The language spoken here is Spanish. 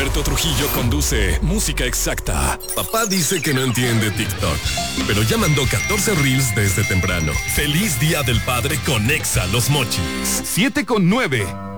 Alberto Trujillo conduce Música Exacta. Papá dice que no entiende TikTok, pero ya mandó 14 reels desde temprano. Feliz Día del Padre con Exa Los Mochis. 7:09.